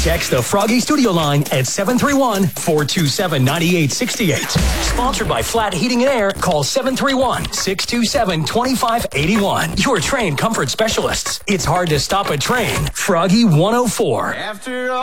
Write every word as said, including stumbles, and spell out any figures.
Text the Froggy Studio line at seven three one, four two seven, nine eight six eight. Sponsored by Flat Heating and Air. Call seven three one, six two seven, two five eight one. Your train comfort specialists. It's hard to stop a train. Froggy one oh four. After all